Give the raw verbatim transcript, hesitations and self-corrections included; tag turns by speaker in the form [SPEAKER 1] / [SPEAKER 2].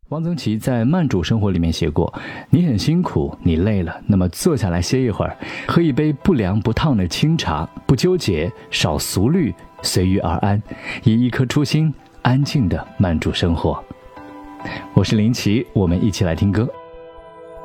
[SPEAKER 1] 汪曾祺在《慢煮生活》里面写过，你很辛苦，你累了，那么坐下来歇一会儿，喝一杯不凉不烫的清茶，不纠结，少俗虑，随遇而安，以一颗初心安静的慢煮生活。我是林奇，我们一起来听歌。